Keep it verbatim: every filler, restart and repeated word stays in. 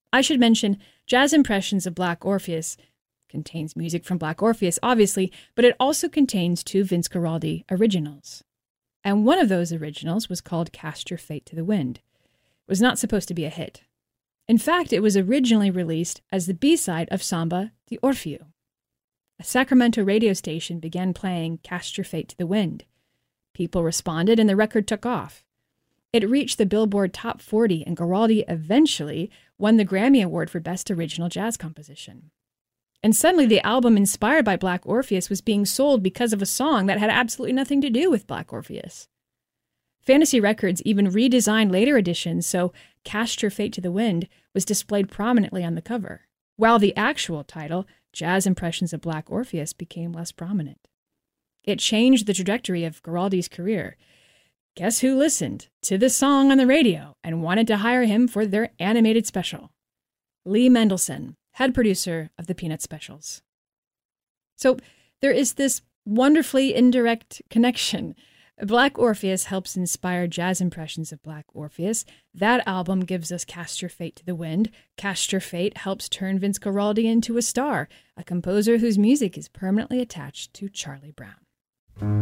I should mention, Jazz Impressions of Black Orpheus contains music from Black Orpheus, obviously, but it also contains two Vince Guaraldi originals. And one of those originals was called Cast Your Fate to the Wind. It was not supposed to be a hit. In fact, it was originally released as the B-side of Samba de Orfeo. A Sacramento radio station began playing Cast Your Fate to the Wind. People responded and the record took off. It reached the Billboard Top forty and Guaraldi eventually won the Grammy Award for Best Original Jazz Composition. And suddenly the album inspired by Black Orpheus was being sold because of a song that had absolutely nothing to do with Black Orpheus. Fantasy Records even redesigned later editions so Cast Your Fate to the Wind was displayed prominently on the cover, while the actual title, Jazz Impressions of Black Orpheus, became less prominent. It changed the trajectory of Guaraldi's career. Guess who listened to the song on the radio and wanted to hire him for their animated special? Lee Mendelson, head producer of the Peanuts specials. So there is this wonderfully indirect connection. Black Orpheus helps inspire Jazz Impressions of Black Orpheus. That album gives us Cast Your Fate to the Wind. Cast Your Fate helps turn Vince Guaraldi into a star, a composer whose music is permanently attached to Charlie Brown.